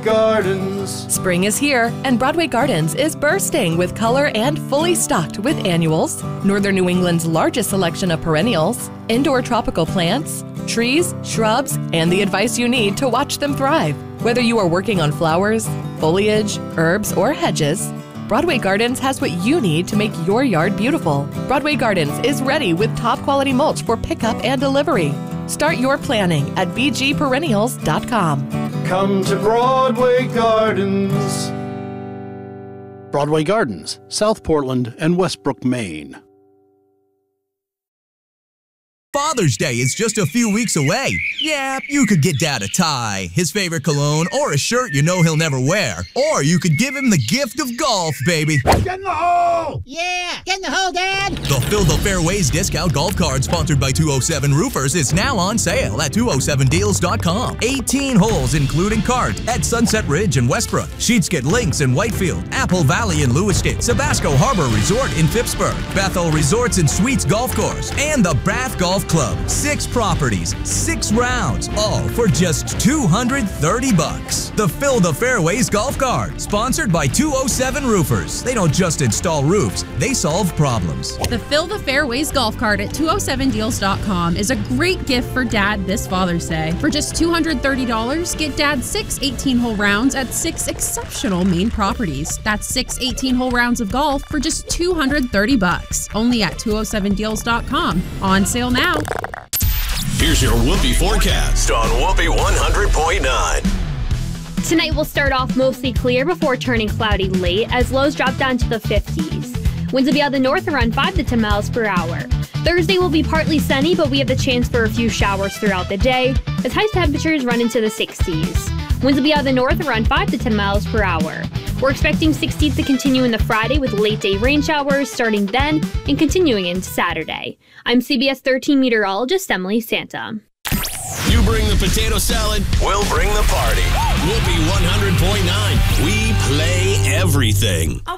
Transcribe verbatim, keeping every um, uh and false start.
Gardens. Spring is here, and Broadway Gardens is bursting with color and fully stocked with annuals, Northern New England's largest selection of perennials, indoor tropical plants, trees, shrubs, and the advice you need to watch them thrive. Whether you are working on flowers, foliage, herbs, or hedges, Broadway Gardens has what you need to make your yard beautiful. Broadway Gardens is ready with top quality mulch for pickup and delivery. Start your planning at b g perennials dot com. Come to Broadway Gardens. Broadway Gardens, South Portland and Westbrook, Maine. Father's Day is just a few weeks away. Yeah, you could get Dad a tie, his favorite cologne, or a shirt you know he'll never wear. Or you could give him the gift of golf, baby. Get in the hole! Yeah, get in the hole, Dad! The Fill the Fairways discount golf card sponsored by two oh seven Roofers is now on sale at two oh seven deals dot com. eighteen holes including cart at Sunset Ridge in Westbrook, Sheetsket Links in Whitefield, Apple Valley in Lewiston, Sabasco Harbor Resort in Phippsburg, Bethel Resorts and Suites Golf Course, and the Bath Golf Club. Six properties, six rounds, all for just two hundred thirty bucks. The Fill the Fairways golf cart, sponsored by two oh seven Roofers. They don't just install roofs, they solve problems. The Fill the Fairways golf cart at two oh seven deals dot com is a great gift for Dad this Father's Day. For just two hundred thirty dollars, get Dad six eighteen-hole rounds at six exceptional Maine properties. That's six eighteen-hole rounds of golf for just two hundred thirty bucks. Only at two oh seven deals dot com. On sale now. Here's your Whoopee forecast on Whoopee one hundred point nine. Tonight will start off mostly clear before turning cloudy late as lows drop down to the fifties. Winds will be out of the north around five to ten miles per hour. Thursday will be partly sunny, but we have the chance for a few showers throughout the day as high temperatures run into the sixties. Winds will be out of the north around five to ten miles per hour. We're expecting sixties to continue in the Friday with late day rain showers starting then and continuing into Saturday. I'm C B S thirteen meteorologist Emily Santa. You bring the potato salad, we'll bring the party. Whoopee one hundred point nine. We play everything.